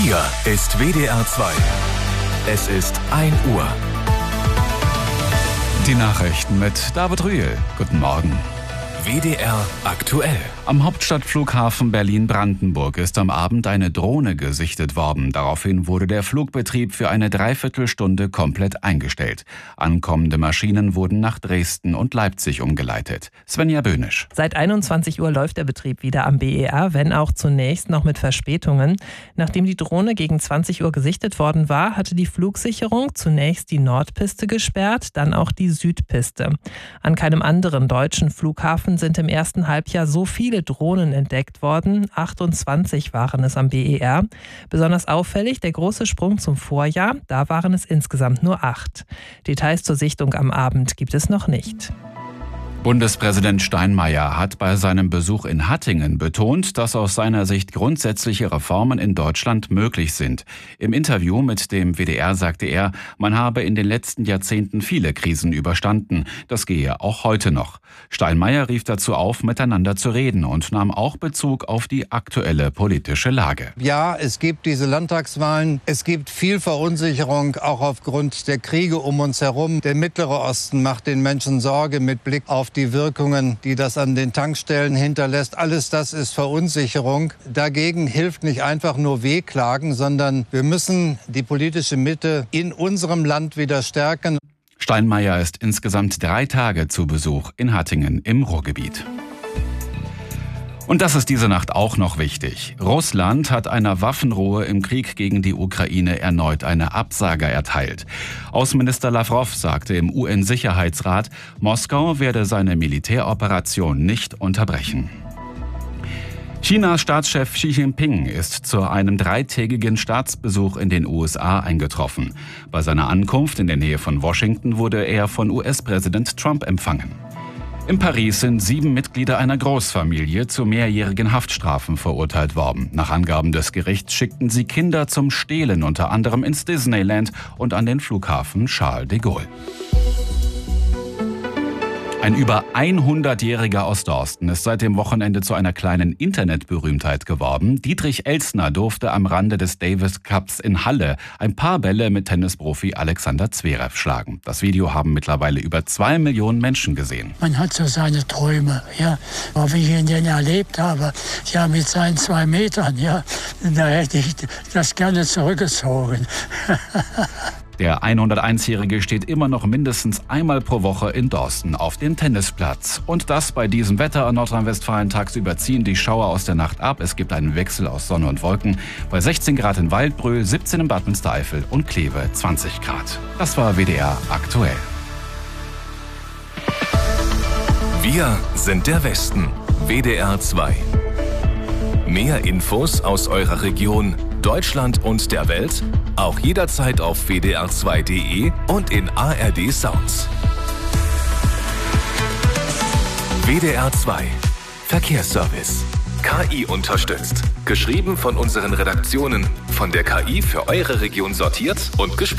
Hier ist WDR 2. Es ist 1 Uhr. Die Nachrichten mit David Rühl. Guten Morgen. WDR aktuell. Am Hauptstadtflughafen Berlin-Brandenburg ist am Abend eine Drohne gesichtet worden. Daraufhin wurde der Flugbetrieb für eine Dreiviertelstunde komplett eingestellt. Ankommende Maschinen wurden nach Dresden und Leipzig umgeleitet. Svenja Böhnisch. Seit 21 Uhr läuft der Betrieb wieder am BER, wenn auch zunächst noch mit Verspätungen. Nachdem die Drohne gegen 20 Uhr gesichtet worden war, hatte die Flugsicherung zunächst die Nordpiste gesperrt, dann auch die Südpiste. An keinem anderen deutschen Flughafen sind im ersten Halbjahr so viele Drohnen entdeckt worden. 28 waren es am BER. Besonders auffällig der große Sprung zum Vorjahr. Da waren es insgesamt nur 8. Details zur Sichtung am Abend gibt es noch nicht. Bundespräsident Steinmeier hat bei seinem Besuch in Hattingen betont, dass aus seiner Sicht grundsätzliche Reformen in Deutschland möglich sind. Im Interview mit dem WDR sagte er, man habe in den letzten Jahrzehnten viele Krisen überstanden. Das gehe auch heute noch. Steinmeier rief dazu auf, miteinander zu reden und nahm auch Bezug auf die aktuelle politische Lage. Ja, es gibt diese Landtagswahlen. Es gibt viel Verunsicherung, auch aufgrund der Kriege um uns herum. Der Mittlere Osten macht den Menschen Sorge mit Blick auf die Wirkungen, die das an den Tankstellen hinterlässt. Alles das ist Verunsicherung. Dagegen hilft nicht einfach nur Wehklagen, sondern wir müssen die politische Mitte in unserem Land wieder stärken. Steinmeier ist insgesamt 3 Tage zu Besuch in Hattingen im Ruhrgebiet. Und das ist diese Nacht auch noch wichtig. Russland hat einer Waffenruhe im Krieg gegen die Ukraine erneut eine Absage erteilt. Außenminister Lawrow sagte im UN-Sicherheitsrat, Moskau werde seine Militäroperation nicht unterbrechen. Chinas Staatschef Xi Jinping ist zu einem 3-tägigen Staatsbesuch in den USA eingetroffen. Bei seiner Ankunft in der Nähe von Washington wurde er von US-Präsident Trump empfangen. In Paris sind 7 Mitglieder einer Großfamilie zu mehrjährigen Haftstrafen verurteilt worden. Nach Angaben des Gerichts schickten sie Kinder zum Stehlen, unter anderem ins Disneyland und an den Flughafen Charles de Gaulle. Ein über 100-jähriger aus Dorsten ist seit dem Wochenende zu einer kleinen Internetberühmtheit geworden. Dietrich Elsner durfte am Rande des Davis Cups in Halle ein paar Bälle mit Tennisprofi Alexander Zverev schlagen. Das Video haben mittlerweile über 2 Millionen Menschen gesehen. Man hat so seine Träume, ja. Aber wie ich ihn denn erlebt habe, ja, mit seinen 2 Metern, ja, da hätte ich das gerne zurückgezogen. Der 101-Jährige steht immer noch mindestens einmal pro Woche in Dorsten auf dem Tennisplatz. Und das bei diesem Wetter in Nordrhein-Westfalen. Tagsüber ziehen die Schauer aus der Nacht ab. Es gibt einen Wechsel aus Sonne und Wolken. Bei 16 Grad in Waldbröl, 17 in Bad Münstereifel und Kleve 20 Grad. Das war WDR aktuell. Wir sind der Westen. WDR 2. Mehr Infos aus eurer Region, Deutschland und der Welt auch jederzeit auf wdr2.de und in ARD Sounds. WDR 2 Verkehrsservice. KI unterstützt. Geschrieben von unseren Redaktionen. Von der KI für eure Region sortiert und gesprochen.